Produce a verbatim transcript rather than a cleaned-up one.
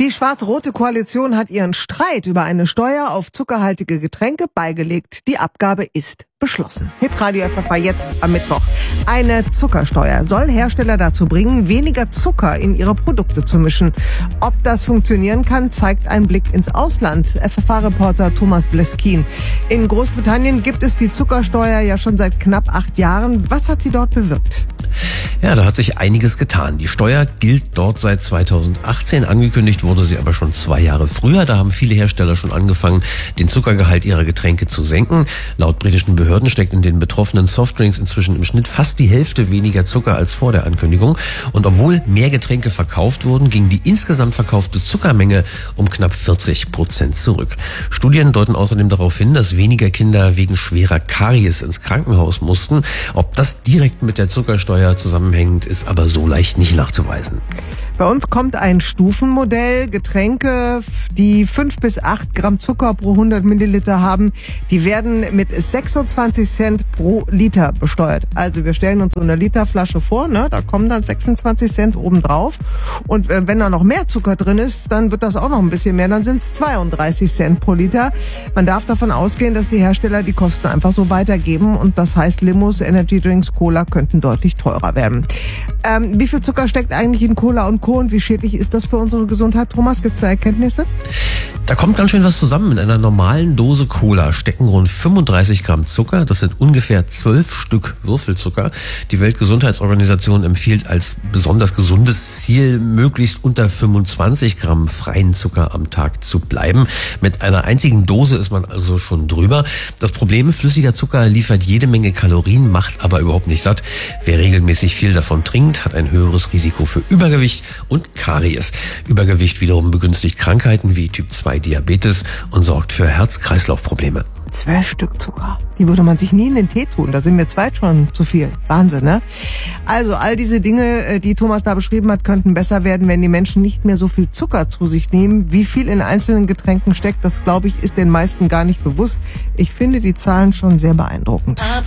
Die schwarz-rote Koalition hat ihren Streit über eine Steuer auf zuckerhaltige Getränke beigelegt. Die Abgabe ist beschlossen. Hitradio F F A jetzt am Mittwoch. Eine Zuckersteuer soll Hersteller dazu bringen, weniger Zucker in ihre Produkte zu mischen. Ob das funktionieren kann, zeigt ein Blick ins Ausland. F F A-Reporter Thomas Bleskin. In Großbritannien gibt es die Zuckersteuer ja schon seit knapp acht Jahren. Was hat sie dort bewirkt? Ja, da hat sich einiges getan. Die Steuer gilt dort seit zweitausendachtzehn. Angekündigt wurde sie aber schon zwei Jahre früher. Da haben viele Hersteller schon angefangen, den Zuckergehalt ihrer Getränke zu senken. Laut britischen Behörden steckt in den betroffenen Softdrinks inzwischen im Schnitt fast die Hälfte weniger Zucker als vor der Ankündigung. Und obwohl mehr Getränke verkauft wurden, ging die insgesamt verkaufte Zuckermenge um knapp vierzig Prozent zurück. Studien deuten außerdem darauf hin, dass weniger Kinder wegen schwerer Karies ins Krankenhaus mussten. Ob das direkt mit der Zuckersteuer zusammenhängt, ist aber so leicht nicht nachzuweisen. Bei uns kommt ein Stufenmodell. Getränke, die fünf bis acht Gramm Zucker pro hundert Milliliter haben, die werden mit sechsundzwanzig Cent pro Liter besteuert. Also wir stellen uns so eine Literflasche vor, ne? Da kommen dann sechsundzwanzig Cent obendrauf. Und äh, wenn da noch mehr Zucker drin ist, dann wird das auch noch ein bisschen mehr. Dann sind es zweiunddreißig Cent pro Liter. Man darf davon ausgehen, dass die Hersteller die Kosten einfach so weitergeben. Und das heißt, Limos, Energydrinks, Cola könnten deutlich teurer werden. Ähm, wie viel Zucker steckt eigentlich in Cola und Co. und wie schädlich ist das für unsere Gesundheit? Thomas, gibt es da Erkenntnisse? Da kommt ganz schön was zusammen. In einer normalen Dose Cola stecken rund fünfunddreißig Gramm Zucker. Das sind ungefähr zwölf Stück Würfelzucker. Die Weltgesundheitsorganisation empfiehlt als besonders gesundes Ziel, möglichst unter fünfundzwanzig Gramm freien Zucker am Tag zu bleiben. Mit einer einzigen Dose ist man also schon drüber. Das Problem, flüssiger Zucker liefert jede Menge Kalorien, macht aber überhaupt nicht satt. Wer regelmäßig viel davon trinkt, hat ein höheres Risiko für Übergewicht und Karies. Übergewicht wiederum begünstigt Krankheiten wie Typ zwei Diabetes und sorgt für Herz-Kreislauf-Probleme. Zwölf Stück Zucker. Die würde man sich nie in den Tee tun. Da sind mir zwei schon zu viel. Wahnsinn, ne? Also all diese Dinge, die Thomas da beschrieben hat, könnten besser werden, wenn die Menschen nicht mehr so viel Zucker zu sich nehmen. Wie viel in einzelnen Getränken steckt, das, glaube ich, ist den meisten gar nicht bewusst. Ich finde die Zahlen schon sehr beeindruckend.